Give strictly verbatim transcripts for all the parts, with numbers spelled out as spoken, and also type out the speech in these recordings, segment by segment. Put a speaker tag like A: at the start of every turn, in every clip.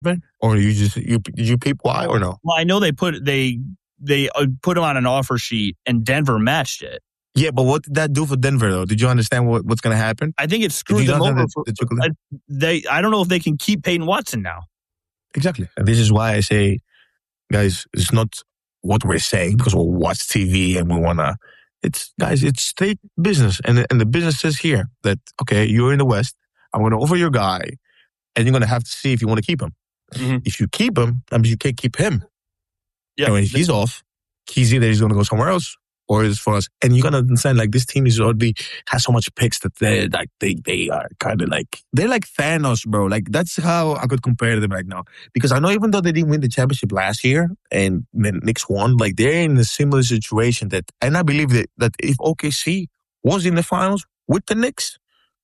A: Or you just you did you peep why or no?
B: Well, I know they put they they uh, put him on an offer sheet, and Denver matched it.
A: Yeah, but what did that do for Denver though? Did you understand what, what's going to happen?
B: I think it screwed them over.
A: The,
B: for,
A: the
B: I, they I don't know if they can keep Peyton Watson now.
A: Exactly, and this is why I say, guys, it's not what we're saying because we watch T V and we wanna. It's guys, it's state business, and and the business says here that okay, you're in the West. I'm going to offer your guy, and you're going to have to see if you want to keep him.
B: Mm-hmm.
A: If you keep him, that means you can't keep him.
B: Yeah,
A: and when he's off, he's either he's going to go somewhere else or it's for us. And you got to understand, like this team is already has so much picks that they like they they are kind of like they're like Thanos, bro. Like that's how I could compare them right now. Because I know even though they didn't win the championship last year and the Knicks won, like they're in a similar situation that, and I believe that that if O K C was in the finals with the Knicks,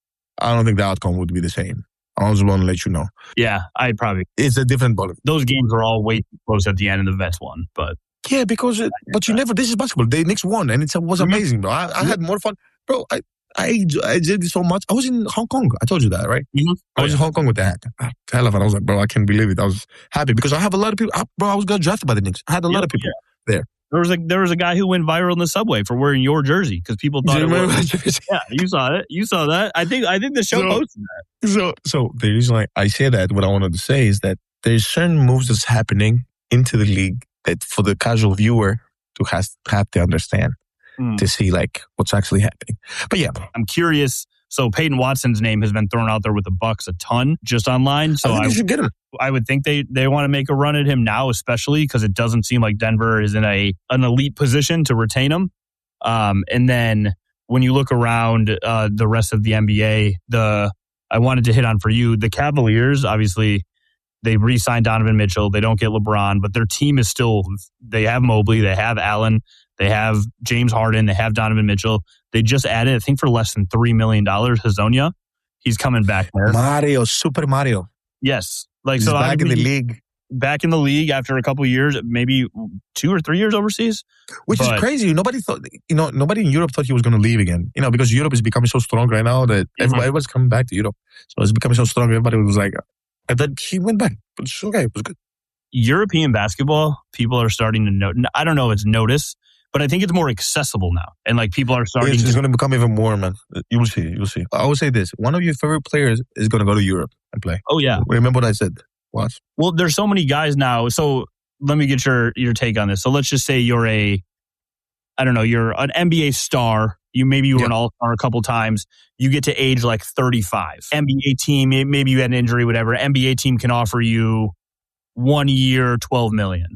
A: I don't think the outcome would be the same. I just want to let you know.
B: Yeah, I'd probably.
A: It's a different ball.
B: Those games were all way too close at the end, and the Vets won. But
A: yeah, because it, but you never. This is basketball. The Knicks won, and it was amazing, bro. I, I had more fun, bro. I I I did it so much. I was in Hong Kong. I told you that, right?
B: Mm-hmm.
A: I was
B: oh, yeah.
A: in Hong Kong with that. Hell of it. I was like, bro, I can't believe it. I was happy because I have a lot of people. I, bro, I was got drafted by the Knicks. I had a yeah, lot of people yeah. there.
B: There was a there was a guy who went viral in the subway for wearing your jersey because people thought it was. Yeah, you saw it. You saw that. I think I think the show so, posted that.
A: So so the reason I, I say that, what I wanted to say is that there's certain moves that's happening into the league that for the casual viewer to has have to understand mm. to see like what's actually happening. But yeah,
B: I'm curious. So Peyton Watson's name has been thrown out there with the Bucks a ton just online. So
A: I think
B: I
A: you should get him.
B: I would think they, they want to make a run at him now, especially because it doesn't seem like Denver is in a an elite position to retain him. Um, and then when you look around uh, the rest of the N B A, the I wanted to hit on for you, the Cavaliers, obviously, they re-signed Donovan Mitchell. They don't get LeBron, but their team is still, they have Mobley, they have Allen, they have James Harden, they have Donovan Mitchell. They just added, I think for less than three million dollars, Hazonia. He's coming back there.
A: Mario, Super Mario.
B: Yes. Like,
A: He's
B: so
A: back in the league.
B: Back in the league after a couple of years, maybe two or three years overseas.
A: Which
B: but,
A: is crazy. Nobody thought, you know, nobody in Europe thought he was going to leave again. You know, because Europe is becoming so strong right now that mm-hmm. everybody was coming back to Europe. So it's becoming so strong. Everybody was like, and then he went back. It's okay. It was good.
B: European basketball, people are starting to know. I don't know if it's notice, but I think it's more accessible now. And like people are starting
A: it's,
B: to.
A: It's going to become even more, man. You will see. You will see. I will say this. One of your favorite players is going to go to Europe and play.
B: Oh, yeah.
A: Remember what I said. Watch.
B: Well, there's so many guys now. So let me get your, your take on this. So let's just say you're a, I don't know, you're an N B A star. You maybe you were yep. an all-star a couple times. You get to age like thirty-five. N B A team, maybe you had an injury, whatever. N B A team can offer you one year, twelve million.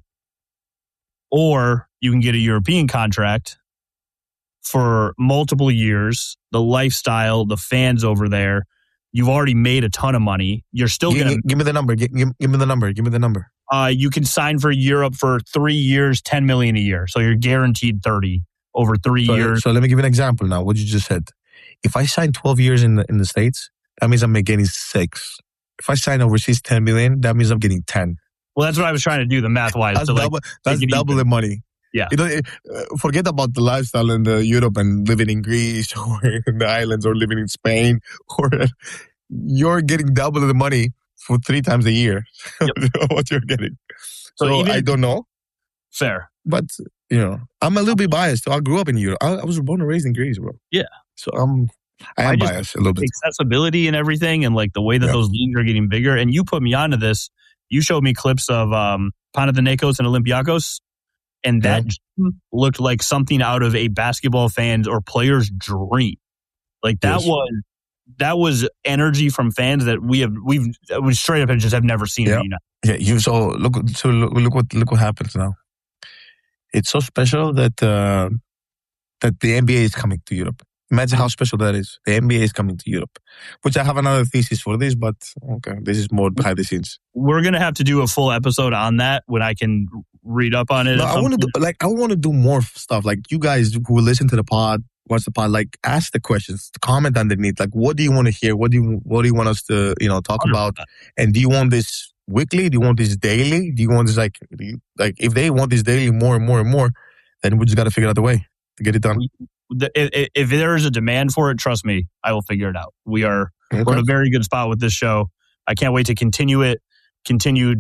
B: Or you can get a European contract for multiple years. The lifestyle, the fans over there. You've already made a ton of money. You're still
A: give,
B: going to...
A: Give me the number. Give, give, give me the number. Give me the number.
B: Uh, you can sign for Europe for three years, ten million dollars a year. So you're guaranteed thirty over three
A: so,
B: years.
A: So let me give you an example now, what you just said. If I sign twelve years in the, in the States, that means I'm getting six. If I sign overseas ten million, that means I'm getting ten.
B: Well, that's what I was trying to do, the math-wise.
A: That's
B: so
A: double,
B: like,
A: that's double the money.
B: Yeah.
A: You know, forget about the lifestyle in the Europe and living in Greece or in the islands or living in Spain. Or you're getting double the money for three times a year. Yep. What you're getting. So, so even, I don't know.
B: Fair.
A: But, you know, I'm a little bit biased. I grew up in Europe. I, I was born and raised in Greece, bro.
B: Yeah.
A: So I'm, I am I just, biased a little bit.
B: Accessibility and everything and like the way that yeah. those leagues are getting bigger. And you put me onto this. You showed me clips of um, Panathinaikos and Olympiakos. And that yeah. looked like something out of a basketball fan's or player's dream. Like that yes. was that was energy from fans that we have we've we straight up and just have never seen.
A: Yeah,
B: in the United.
A: yeah. You so look so look, look what look what happens now. It's so special that uh, that the N B A is coming to Europe. Imagine how special that is. The N B A is coming to Europe, which I have another thesis for this, but okay, this is more behind the scenes.
B: We're gonna have to do a full episode on that when I can read up on it.
A: No, I want to do, like I want to do more stuff. Like you guys who listen to the pod, watch the pod, like ask the questions, comment underneath. Like, what do you want to hear? What do you what do you want us to you know talk about? And do you want this weekly? Do you want this daily? Do you want this like do you, like if they want this daily more and more and more, then we just got to figure out the way to get it done.
B: If, if there is a demand for it, trust me, I will figure it out. We are okay. We're in a very good spot with this show. I can't wait to continue it. continued